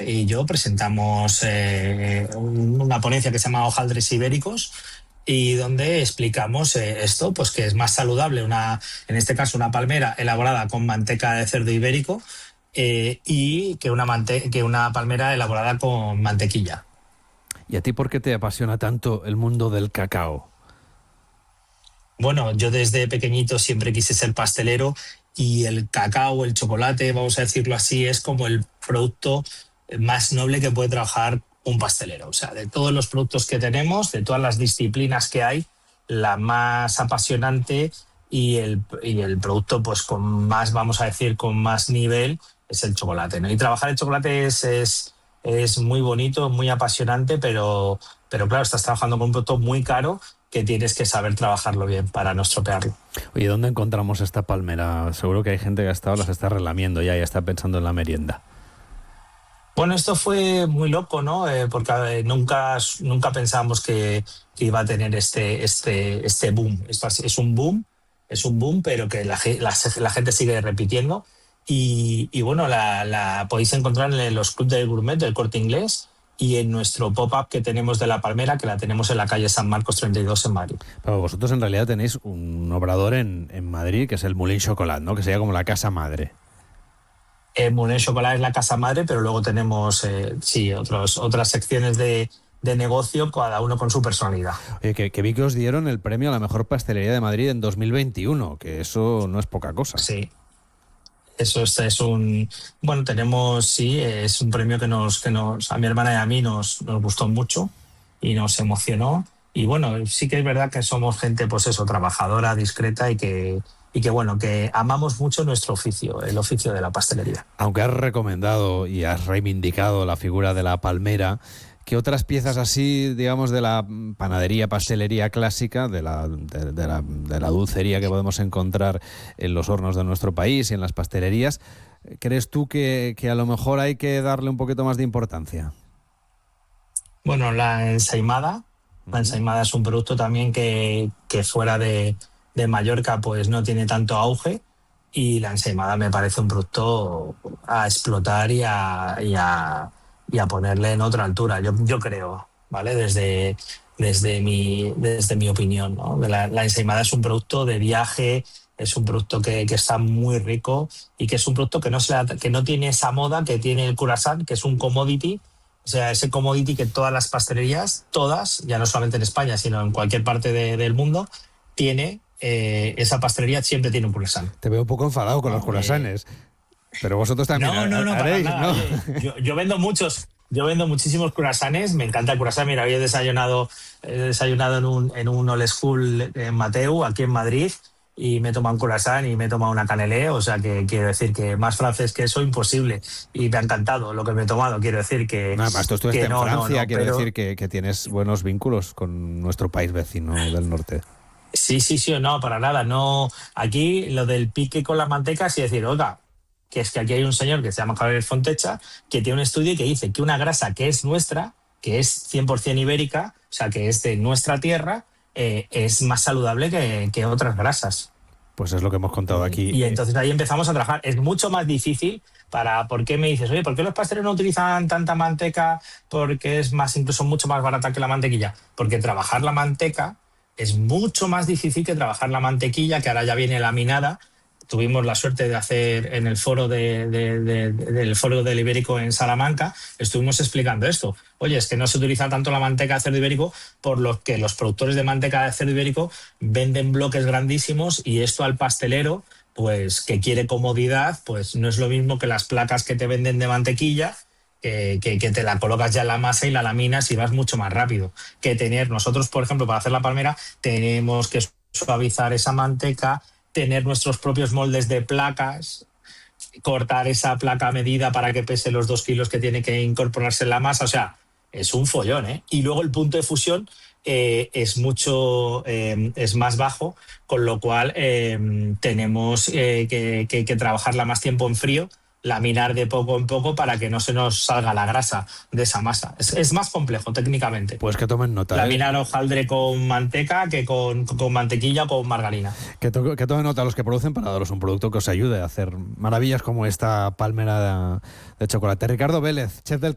y yo presentamos una ponencia que se llama Hojaldres Ibéricos, y donde explicamos esto, pues que es más saludable en este caso una palmera elaborada con manteca de cerdo ibérico y que una palmera elaborada con mantequilla. ¿Y a ti por qué te apasiona tanto el mundo del cacao? Bueno, yo desde pequeñito siempre quise ser pastelero, y el cacao, el chocolate, vamos a decirlo así, es como el producto más noble que puede trabajar un pastelero. O sea, de todos los productos que tenemos, de todas las disciplinas que hay, la más apasionante y el producto pues con más, vamos a decir, con más nivel es el chocolate, ¿no? Y trabajar el chocolate es muy bonito, muy apasionante, pero claro, estás trabajando con un producto muy caro que tienes que saber trabajarlo bien para no estropearlo. Oye, ¿dónde encontramos esta palmera? Seguro que hay gente que ha estado, las está relamiendo ya y está pensando en la merienda. Bueno, esto fue muy loco, ¿no? Porque nunca pensábamos que iba a tener este boom. Esto es un boom, pero que la gente sigue repitiendo. Y bueno, la podéis encontrar en los clubs del gourmet del Corte Inglés y en nuestro pop-up que tenemos de la palmera, que la tenemos en la calle San Marcos 32 en Madrid. Pero vosotros en realidad tenéis un obrador en Madrid, que es el Moulin Chocolat, ¿no? Que sería como la casa madre. Moulin Chocolat es la casa madre, pero luego tenemos otras secciones de negocio, cada uno con su personalidad. Oye, que vi que os dieron el premio a la mejor pastelería de Madrid en 2021, que eso no es poca cosa. Sí. Eso es un... Bueno, es un premio que a mi hermana y a mí nos gustó mucho y nos emocionó. Y bueno, sí que es verdad que somos gente, pues eso, trabajadora, discreta y que bueno, que amamos mucho nuestro oficio, el oficio de la pastelería. Aunque has recomendado y has reivindicado la figura de la palmera, ¿qué otras piezas así, digamos, de la panadería, pastelería clásica, de la dulcería que podemos encontrar en los hornos de nuestro país y en las pastelerías, crees tú que a lo mejor hay que darle un poquito más de importancia? Bueno, la ensaimada. La ensaimada es un producto también que fuera de Mallorca pues no tiene tanto auge, y la ensaimada me parece un producto a explotar y a ponerle en otra altura, yo creo, ¿vale? Desde mi opinión, ¿no? La ensaimada es un producto de viaje, es un producto que está muy rico y que es un producto que no tiene esa moda que tiene el croissant, que es un commodity. O sea, ese commodity que todas las pastelerías, todas, ya no solamente en España, sino en cualquier parte del mundo, tiene, esa pastelería siempre tiene un croissant. Te veo un poco enfadado con los croissants, pero vosotros también haréis, ¿no? ¿no? Yo vendo muchísimos croissants, me encanta el croissant. Mira, hoy he desayunado en un old school en Mateu, aquí en Madrid, y me he tomado un croissant y me he tomado una canelé, o sea que quiero decir que más francés que eso, imposible. Y me ha encantado lo que me he tomado, quiero decir que... Además, tú estuviste en Francia, quiero decir que tienes buenos vínculos con nuestro país vecino del norte. Sí, no, para nada. No, aquí lo del pique con la manteca, sí decir, oiga, que es que aquí hay un señor que se llama Javier Fontecha, que tiene un estudio que dice que una grasa que es nuestra, que es 100% ibérica, o sea, que es de nuestra tierra, es más saludable que otras grasas. Pues es lo que hemos contado aquí. Y entonces ahí empezamos a trabajar. Es mucho más difícil ¿por qué me dices, oye, ¿por qué los pasteleros no utilizan tanta manteca? Porque es incluso mucho más barata que la mantequilla. Porque trabajar la manteca es mucho más difícil que trabajar la mantequilla, que ahora ya viene laminada. Tuvimos la suerte de hacer en el foro del foro del Ibérico en Salamanca, estuvimos explicando esto. Oye, es que no se utiliza tanto la manteca de cerdo ibérico por lo que los productores de manteca de cerdo ibérico venden bloques grandísimos, y esto al pastelero, pues que quiere comodidad, pues no es lo mismo que las placas que te venden de mantequilla, que te la colocas ya en la masa y la laminas y vas mucho más rápido. Nosotros, por ejemplo, para hacer la palmera tenemos que suavizar esa manteca, tener nuestros propios moldes de placas, cortar esa placa a medida para que pese los 2 kilos que tiene que incorporarse en la masa. O sea, es un follón, ¿eh? Y luego el punto de fusión es más bajo, con lo cual tenemos que trabajarla más tiempo en frío, laminar de poco en poco para que no se nos salga la grasa de esa masa. Es más complejo técnicamente. Pues que tomen nota. Laminar hojaldre con manteca que con mantequilla o con margarina. Que tomen nota los que producen para daros un producto que os ayude a hacer maravillas como esta palmera de chocolate. Ricardo Vélez, chef del